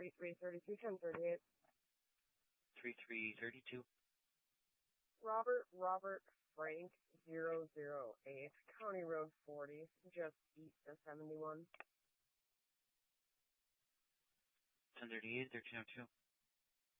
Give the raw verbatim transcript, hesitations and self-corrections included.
three three thirty-two ten thirty-eight. three three thirty-two. Robert Robert Frank zero zero eight, County Road forty, just east of seventy-one. ten thirty-eight, thirteen oh two.